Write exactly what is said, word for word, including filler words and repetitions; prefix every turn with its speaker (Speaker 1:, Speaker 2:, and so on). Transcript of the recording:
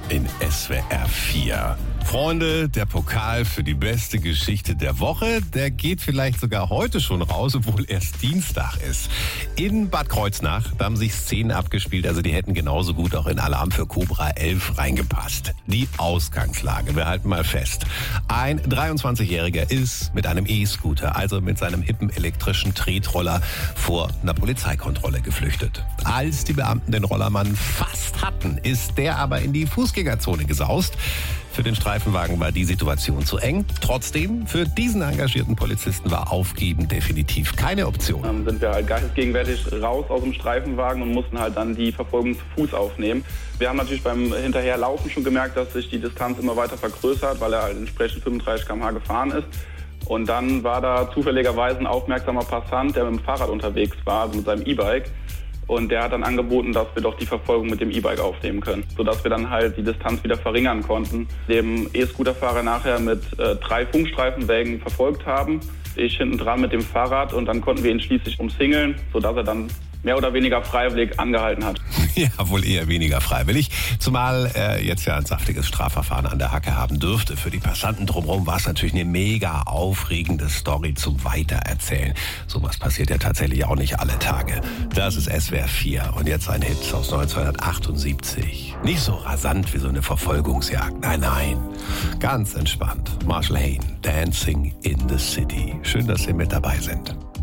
Speaker 1: in S W R vier. Freunde, der Pokal für die beste Geschichte der Woche, der geht vielleicht sogar heute schon raus, obwohl erst Dienstag ist. In Bad Kreuznach, da haben sich Szenen abgespielt, also die hätten genauso gut auch in Alarm für Cobra elf reingepasst. Die Ausgangslage, wir halten mal fest. Ein dreiundzwanzigjähriger ist mit einem E-Scooter, also mit seinem hippen elektrischen Tretroller, vor einer Polizeikontrolle geflüchtet. Als die Beamten den Rollermann fast hatten, ist der aber in die Fußgängerzone gesaust. Für den Streifenwagen war die Situation zu eng. Trotzdem, für diesen engagierten Polizisten war Aufgeben definitiv keine Option.
Speaker 2: Dann sind wir halt geistesgegenwärtig raus aus dem Streifenwagen und mussten halt dann die Verfolgung zu Fuß aufnehmen. Wir haben natürlich beim Hinterherlaufen schon gemerkt, dass sich die Distanz immer weiter vergrößert, weil er halt entsprechend fünfunddreißig Kilometer pro Stunde gefahren ist. Und dann war da zufälligerweise ein aufmerksamer Passant, der mit dem Fahrrad unterwegs war, also mit seinem E-Bike. Und der hat dann angeboten, dass wir doch die Verfolgung mit dem E-Bike aufnehmen können, sodass wir dann halt die Distanz wieder verringern konnten. Dem E-Scooter-Fahrer nachher mit äh, drei Funkstreifenwägen verfolgt haben. Ich hinten dran mit dem Fahrrad und dann konnten wir ihn schließlich umzingeln, sodass er dann mehr oder weniger freiwillig angehalten hat.
Speaker 1: Ja, wohl eher weniger freiwillig, zumal er jetzt ja ein saftiges Strafverfahren an der Hacke haben dürfte. Für die Passanten drumherum war es natürlich eine mega aufregende Story zum Weitererzählen. Sowas passiert ja tatsächlich auch nicht alle Tage. Das ist S W R vier und jetzt ein Hit aus neunzehnhundertachtundsiebzig. Nicht so rasant wie so eine Verfolgungsjagd, nein, nein. Ganz entspannt. Marshall Hayne, Dancing in the City. Schön, dass Sie mit dabei sind.